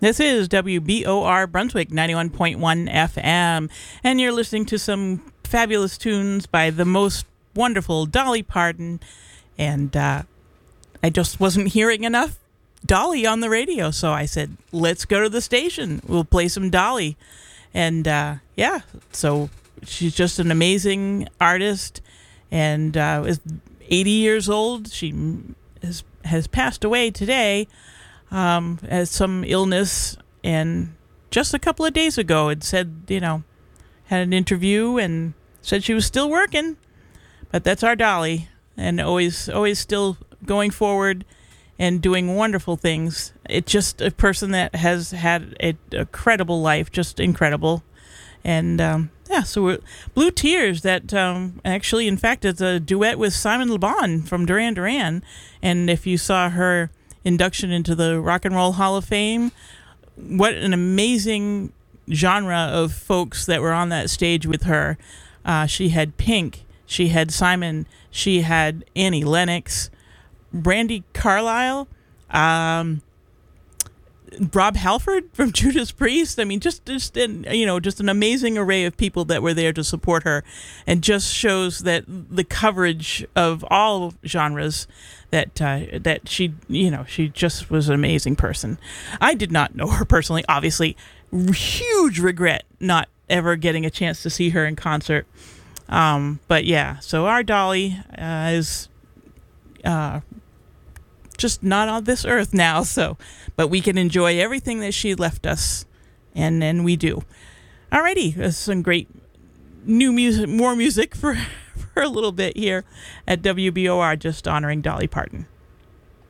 This is WBOR Brunswick 91.1 FM, and you're listening to some fabulous tunes by the most wonderful Dolly Parton. And I just wasn't hearing enough Dolly on the radio, so I said, let's go to the station. We'll play some Dolly. And so she's just an amazing artist, and is 80 years old. She has passed away today. Has some illness, and just a couple of days ago it said, had an interview and said she was still working, but that's our Dolly, and always still going forward and doing wonderful things. It's just a person that has had a credible life, just incredible. And so Blue Tears, that actually, in fact, it's a duet with Simon Le Bon from Duran Duran, and if you saw her induction into the Rock and Roll Hall of Fame, what an amazing genre of folks that were on that stage with her. She had Pink, she had Simon, she had Annie Lennox, Brandi Carlile, Rob Halford from Judas Priest. I mean, just an amazing array of people that were there to support her, and just shows that the coverage of all genres, that she just was an amazing person. I did not know her personally, obviously. Huge regret not ever getting a chance to see her in concert. But yeah, so our Dolly is just not on this earth now, but we can enjoy everything that she left us, and we do. Alrighty, there's some great new music, more music for a little bit here at WBOR, just honoring Dolly Parton.